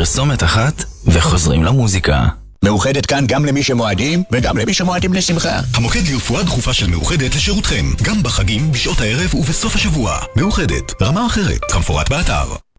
פרסומת אחת וחוזרים למוזיקה. מאוחדת כאן גם למי שמועדים וגם למי שמועדים לשמחה. המוקד לרפואה דחופה של מאוחדת לשירותכם, גם בחגים, בשעות הערב ובסוף השבוע. מאוחדת, רמה אחרת, כמפורט באתר.